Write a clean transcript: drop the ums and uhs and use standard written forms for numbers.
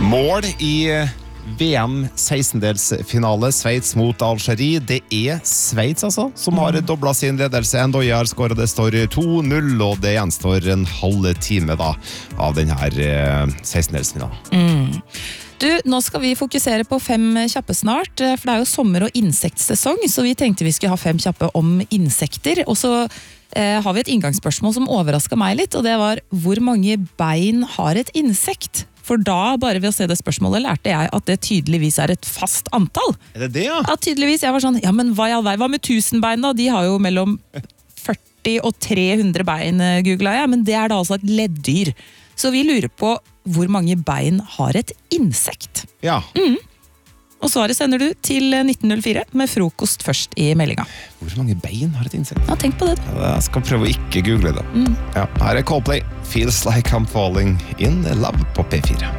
Mål i VM 16-delsfinale, Sveits mot Algerie. Det Sveits altså, som har doblet sin ledelse. Ndoye har skåret, det står 2-0, og det gjenstår en halv time da, av denne 16-delsfinalen. Du, nå skal vi fokusere på 5 kjappe snart, for det jo sommer- og insektsesong, så vi tenkte vi skulle ha 5 kjappe om insekter, og så har vi et inngangsspørsmål som overrasket meg litt, og det var, hvor mange bein har et insekt? For da, bare ved å se det spørsmålet, lærte jeg at det tydeligvis et fast antall. Det det, ja? Ja, tydeligvis. Jeg var sånn, ja, men hva med 1000 bein da? De har jo mellom 40 og 300 bein, googlet jeg, men det da altså et leddyr. Så vi lurer på hvor mange bein har et insekt. Ja. Og svaret sender du til 1904 med frokost først i meldinga. Hvor mange bein har et insekt? Ja, tenk på det. Jeg skal prøve å ikke google det. Ja, her Coldplay, Feels Like I'm Falling in Love på P4.